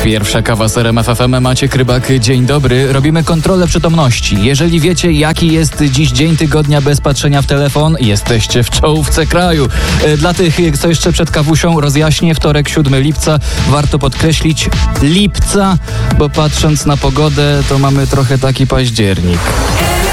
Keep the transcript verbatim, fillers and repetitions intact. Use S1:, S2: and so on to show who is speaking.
S1: Pierwsza kawa z R M F F M. Maciek Rybak, dzień dobry. Robimy kontrolę przytomności. Jeżeli wiecie, jaki jest dziś dzień tygodnia bez patrzenia w telefon, jesteście w czołówce kraju. Dla tych, co jeszcze przed kawusią, rozjaśnię. Wtorek, siódmego lipca. Warto podkreślić lipca, bo patrząc na pogodę, to mamy trochę taki październik.